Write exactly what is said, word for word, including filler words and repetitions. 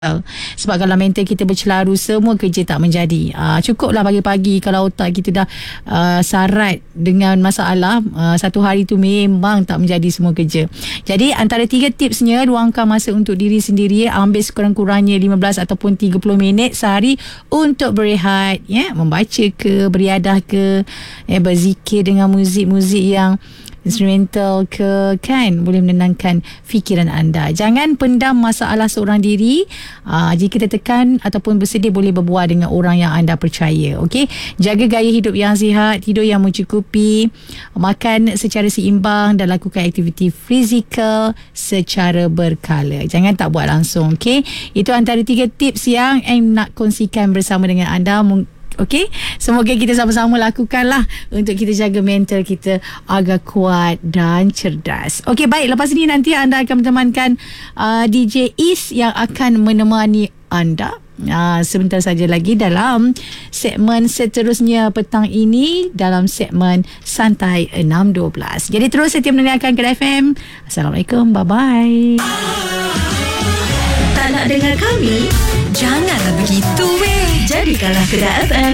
Sebab kalau mental kita bercelaru, semua kerja tak menjadi. uh, Cukuplah pagi-pagi kalau otak kita dah uh, sarat dengan masalah, uh, satu hari tu memang tak menjadi semua kerja. Jadi antara tiga tipsnya, luangkan masa untuk diri sendiri. Ambil sekurang-kurangnya lima belas ataupun tiga puluh minit sehari untuk berehat, ya, membaca ke, beriadah ke, ya, berzikir dengan muzik-muzik yang instrumental ke, kan, boleh menenangkan fikiran anda. Jangan pendam masalah seorang diri. Aa, jika tertekan ataupun bersedih, boleh berbual dengan orang yang anda percaya. Okey, jaga gaya hidup yang sihat, tidur yang mencukupi, makan secara seimbang dan lakukan aktiviti fizikal secara berkala. Jangan tak buat langsung. Okey, itu antara tiga tips yang Aim nak kongsikan bersama dengan anda. Okey, semoga kita sama-sama lakukanlah untuk kita jaga mental kita agar kuat dan cerdas. Okey, baik, lepas ini nanti anda akan mentemankan uh, D J Is yang akan menemani anda uh, sebentar saja lagi dalam segmen seterusnya petang ini, dalam segmen Santai enam dua belas. Jadi terus setia mendengarkan Kedah F M. Assalamualaikum, bye-bye. Tak nak dengar kami? Janganlah begitu weh. Jadikanlah Kedah F M